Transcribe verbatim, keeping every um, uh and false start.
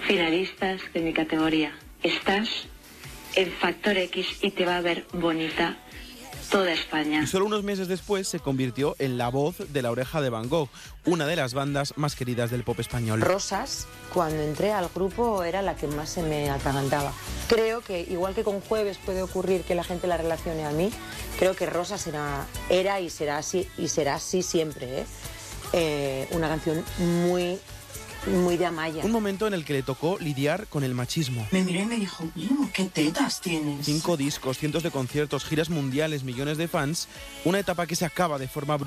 finalistas de mi categoría. Estás en Factor X y te va a ver bonita toda España. Y solo unos meses después se convirtió en la voz de La Oreja de Van Gogh, una de las bandas más queridas del pop español. Rosas, cuando entré al grupo, era la que más se me atragantaba. Creo que, igual que con Jueves puede ocurrir que la gente la relacione a mí, creo que Rosas era, era y será así, y será así siempre, ¿eh? Eh, una canción muy... muy de Amaya. Un momento en el que le tocó lidiar con el machismo. Me miró y me dijo, mira, qué tetas tienes. Cinco discos, cientos de conciertos, giras mundiales, millones de fans. Una etapa que se acaba de forma brutal.